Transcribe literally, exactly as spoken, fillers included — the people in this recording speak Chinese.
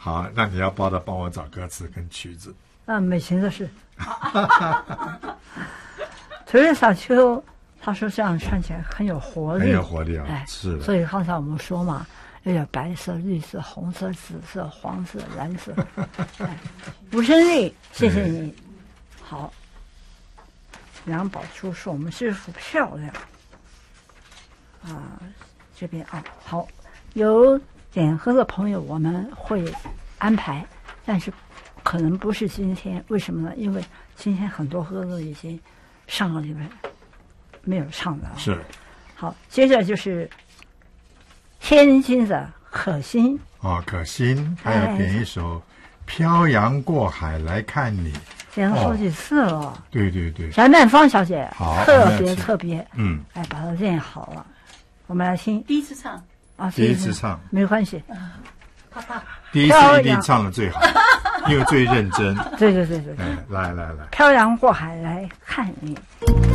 好，那你要帮他帮我找歌词跟曲子。 啊，美琴的是。特别小秋，他说这样唱起来很有活力， 很有活力啊！ 哎， 是的。 所以刚才我们说嘛，要有白色、绿色、红色、紫色、黄色、蓝色。哎，吴胜利，谢谢你。好，梁宝初说我们师傅漂亮啊，这边啊，好，有点歌的朋友我们会安排，但是可能不是今天，为什么呢？因为今天很多歌都已经上个礼拜没有唱的。 是。 好，接着就是天津的可心哦，可心，还要点一首《漂洋过海来看你》， 点了好几次了。哦、 对对对， 翟曼芳小姐， 好， 特别特别， 嗯， 哎，把它练好了。我们来听第一次唱啊， 第一次唱没关系， 怕怕， 第一次一定唱的最好，因为最认真。 对对对对， 哎，来来来， 漂洋过海来看你。